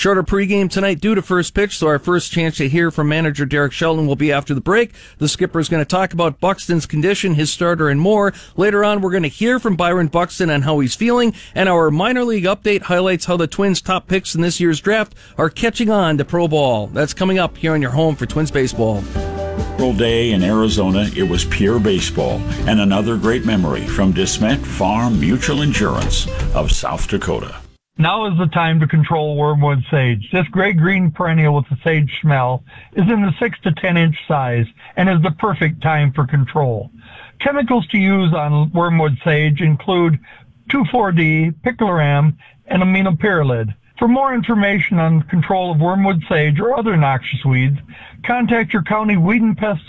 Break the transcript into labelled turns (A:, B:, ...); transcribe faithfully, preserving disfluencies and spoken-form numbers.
A: Shorter pregame tonight due to first pitch, so our first chance to hear from manager Derek Shelton will be after the break. The skipper is going to talk about Buxton's condition, his starter, and more. Later on, we're going to hear from Byron Buxton on how he's feeling, and our minor league update highlights how the Twins' top picks in this year's draft are catching on to pro ball. That's coming up here on your home for Twins baseball.
B: All day in Arizona, it was pure baseball and another great memory from DeSmet Farm Mutual Insurance of South Dakota.
C: Now is the time to control wormwood sage. This great green perennial with the sage smell is in the six to ten inch size and is the perfect time for control. Chemicals to use on wormwood sage include two four D, picloram, and aminopyrrolid. For more information on control of wormwood sage or other noxious weeds, contact your county weed and pest